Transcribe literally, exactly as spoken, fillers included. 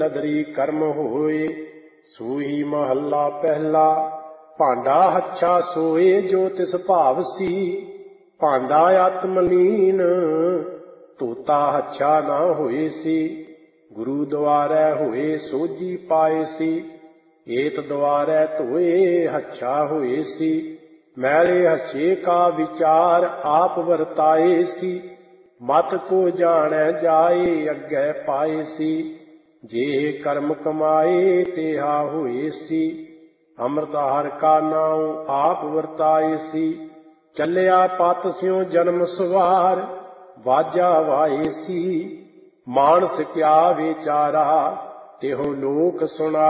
ਨਦਰੀ ਕਰਮ ਹੋਏ। ਸੂਈ ਮਹੱਲਾ ਪਹਿਲਾ। ਭਾਂਡਾ ਹੱਛਾ ਸੋਏ ਜੋ ਤਿਸ ਭਾਵ ਸੀ। ਭਾਂਡਾ ਆਤਮਲੀਨ ਧੋਤਾ ਹੱਛਾ ਨਾ ਹੋਏ ਸੀ। ਗੁਰੂ ਦੁਆਰੈ ਹੋਏ ਸੋਝੀ ਪਾਏ ਸੀ। ਏਤ ਦੁਆਰੈ ਧੋਏ ਹੱਛਾ ਹੋਏ ਸੀ। ਮੈਲੇ ਹੱਛੇ ਕਾ ਵਿਚਾਰ ਆਪ ਵਰਤਾਏ ਸੀ। ਮਤ ਕੋ ਜਾਣੈ ਜਾਏ ਅੱਗੇ ਪਾਏ ਸੀ। ਜੇ ਕਰਮ ਕਮਾਏ ਤੇਹਾ ਹੋਏ ਸੀ। ਅੰਮ੍ਰਿਤ ਹਰਿ ਕਾ ਨਾਉ ਆਪ ਵਰਤਾਏ ਸੀ। ਚੱਲਿਆ ਪਤ ਸਿਉ ਜਨਮ ਸਵਾਰ ਵਾਜਾ ਵਾਏ ਸੀ। ਮਾਨਸ ਕਿਆ ਵਿਚਾਰਾ ਤਿਹੁ ਲੋਕ ਸੁਣਾ